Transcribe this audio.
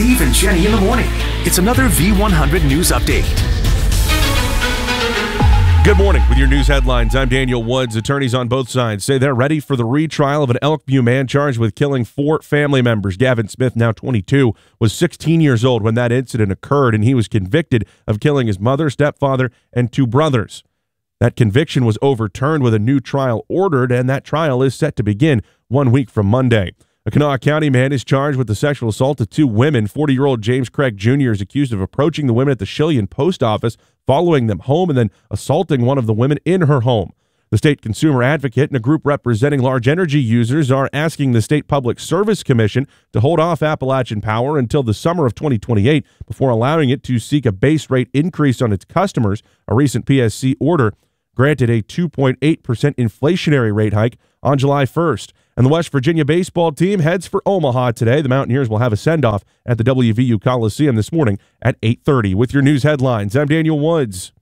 Steve and Jenny in the morning. It's another V100 News Update. Good morning. With your news headlines, I'm Daniel Woods. Attorneys on both sides say they're ready for the retrial of an Elkview man charged with killing 4 family members. Gavin Smith, now 22, was 16 years old when that incident occurred, and he was convicted of killing his mother, stepfather, and 2 brothers. That conviction was overturned with a new trial ordered, and that trial is set to begin 1 week from Monday. A Kanawha County man is charged with the sexual assault of 2 women. 40-year-old James Craig Jr. is accused of approaching the women at the Shillian post office, following them home, and then assaulting one of the women in her home. The state consumer advocate and a group representing large energy users are asking the State Public Service Commission to hold off Appalachian Power until the summer of 2028 before allowing it to seek a base rate increase on its customers. A recent PSC order granted a 2.8% inflationary rate hike on July 1st. And the West Virginia baseball team heads for Omaha today. The Mountaineers will have a send-off at the WVU Coliseum this morning at 8:30. With your news headlines, I'm Daniel Woods.